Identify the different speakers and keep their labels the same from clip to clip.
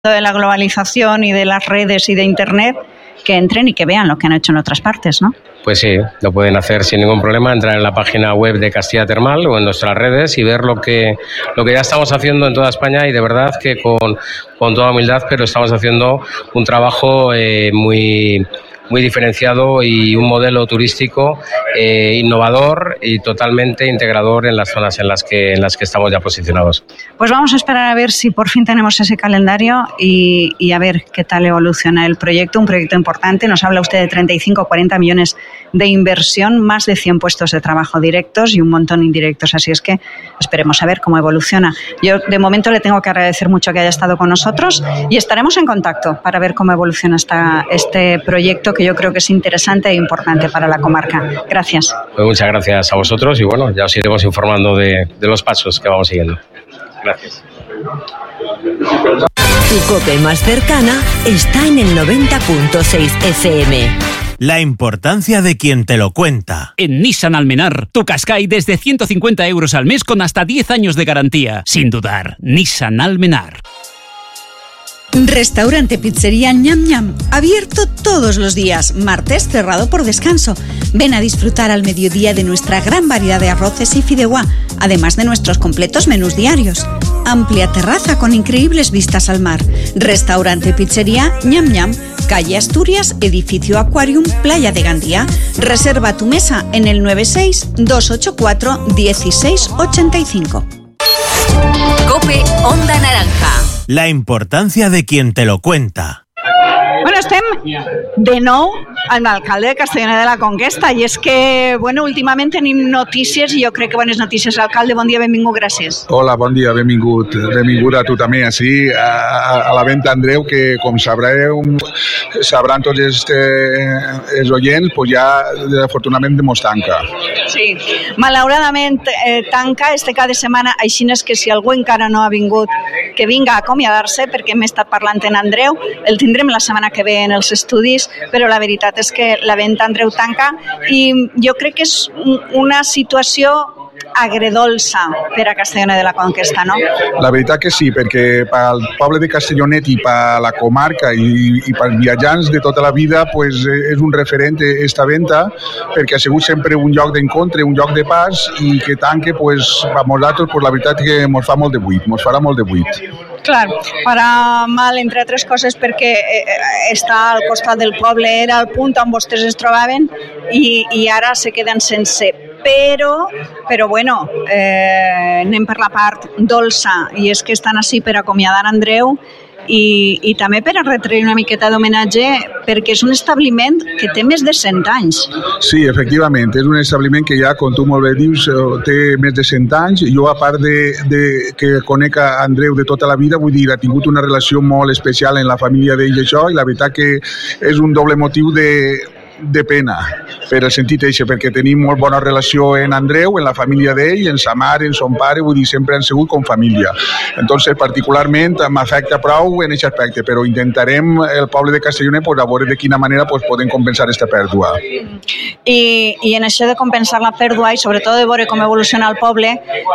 Speaker 1: de la globalización y de las redes y de Internet, que entren y que vean lo que han hecho en otras partes, ¿no?
Speaker 2: Pues sí, lo pueden hacer sin ningún problema, entrar en la página web de Castilla Termal o en nuestras redes y ver lo que ya estamos haciendo en toda España, y de verdad que con toda humildad, pero estamos haciendo un trabajo muy diferenciado y un modelo turístico innovador y totalmente integrador en las zonas en las que estamos ya posicionados.
Speaker 1: Pues vamos a esperar a ver si por fin tenemos ese calendario y a ver qué tal evoluciona el proyecto. Un proyecto importante, nos habla usted de 35 o 40 millones de inversión, más de 100 puestos de trabajo directos y un montón indirectos, así es que esperemos a ver cómo evoluciona. Yo de momento le tengo que agradecer mucho que haya estado con nosotros y estaremos en contacto para ver cómo evoluciona este proyecto, que yo creo que es interesante e importante para la comarca. Gracias.
Speaker 2: Pues muchas gracias a vosotros y bueno, ya os iremos informando de los pasos que vamos siguiendo. Gracias.
Speaker 3: Tu COPE más cercana está en el 90.6 FM.
Speaker 4: La importancia de quien te lo cuenta.
Speaker 5: En Nissan Almenar, tu Qashqai desde 150 euros al mes con hasta 10 años de garantía. Sin dudar, Nissan Almenar.
Speaker 6: Restaurante Pizzería Ñam Ñam, abierto todos los días, martes cerrado por descanso. Ven a disfrutar al mediodía de nuestra gran variedad de arroces y fideuá, además de nuestros completos menús diarios. Amplia terraza con increíbles vistas al mar. Restaurante Pizzería Ñam Ñam, calle Asturias, edificio Aquarium, Playa de Gandía. Reserva tu mesa en el 96-284-1685.
Speaker 3: COPE Onda Naranja.
Speaker 4: La importancia de quien te lo cuenta.
Speaker 1: Bueno, estem de nou amb l'alcalde de Castellonet de la Conquesta i és que, bueno, últimament tenim notícies i jo crec que bones notícies. Alcalde, bon dia, benvingut, gràcies.
Speaker 7: Hola, bon dia, benvingut. Benvingut a tu també, així, a la venta Andreu, que com sabran tots els oients, pues ja afortunadament mos tanca.
Speaker 1: Sí, malauradament tanca este cada setmana, així és que si algú encara no ha vingut, que vinga a acomiadar-se, perquè hem estat parlant en Andreu, el tindrem la setmana que ve en els estudis, però la veritat és que la venta Andreu tanca i jo crec que és una situació agredolça per a Castellonet de la Conquesta, no?
Speaker 7: La veritat que sí, perquè pel poble de Castellonet i per la comarca i pels viatjants de tota la vida pues, és un referent esta venta, perquè ha sigut sempre un lloc d'encontre, un lloc de pas, i que tanque, pues, a nosaltres, pues, la veritat que ens fa molt de buit, ens farà molt de buit.
Speaker 1: Clar, farà mal, entre altres coses, perquè està al costat del poble, era el punt on vostès es trobaven i ara se queden sense. Però bueno, anem per la part dolça, i és que estan així per acomiadar Andreu i també per a retreure una miqueta d'homenatge, perquè és un establiment que té més de 100 anys.
Speaker 7: Sí, efectivament, és un establiment que ja, com tu molt bé dius, té més de 100 anys. Jo, a part de que conec a Andreu de tota la vida, vull dir, ha tingut una relació molt especial en la família d'ell i això, i la veritat que és un doble motiu de pena, per el sentit eixe, perquè tenim molt bona relació en Andreu, en la família d'ell, en sa mare, en son pare, vull dir, sempre han sigut com família. Entonces, particularment, m'afecta prou en aquest aspecte, però intentarem, el poble de Castellonet, pues, a veure de quina manera pues, podem compensar aquesta pèrdua.
Speaker 1: I en això de compensar la pèrdua i sobretot de veure com evoluciona el poble,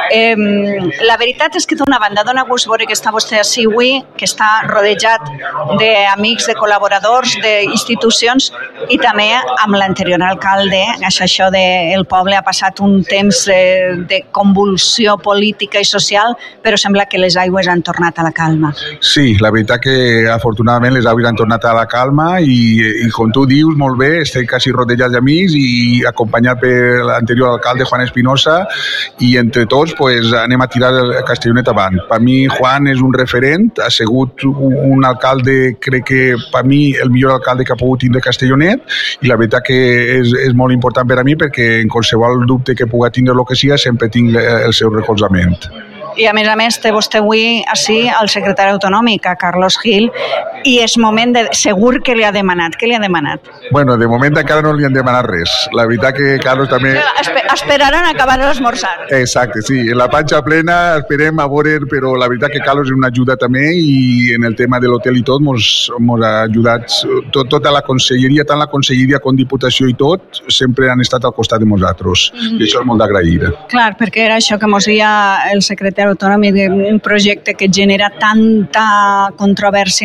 Speaker 1: la veritat és que d'una banda dona gust veure que està vostè així avui, que està rodejat d'amics, de col·laboradors, d'institucions, i també amb l'anterior alcalde, això el poble ha passat un temps de convulsió política i social, però sembla que les aigües han tornat a la calma.
Speaker 7: Sí, la veritat que afortunadament les aigües han tornat a la calma i com tu dius molt bé, estem quasi rodejats d'amics i acompanyat per l'anterior alcalde Juan Espinosa, i entre tots pues, anem a tirar el Castellonet avant. Per mi Juan és un referent, ha sigut un alcalde, crec que per mi el millor alcalde que ha pogut tindre Castellonet, i la veritat que és molt important per a mi, perquè en qualsevol dubte que pugui tindre el que sigui, sempre tinc el seu recolzament.
Speaker 1: I a més té vostè avui així el secretari autonòmic, a Carlos Gil, i és moment de... Segur que li ha demanat. Què li ha demanat?
Speaker 7: Bueno, de moment encara no li han demanat res. La veritat que Carlos també...
Speaker 1: Esperaran acabar l'esmorzar.
Speaker 7: Exacte, sí. En la panxa plena esperem a veure, però la veritat que Carlos és una ajuda també, i en el tema de l'hotel i tot mos ha ajudat tota la conselleria, tant la conselleria com Diputació i tot, sempre han estat al costat de nosaltres. I això és molt d'agrair.
Speaker 1: Clar, perquè era això que mos deia el secretari autònom i d'un projecte que genera tanta controvèrsia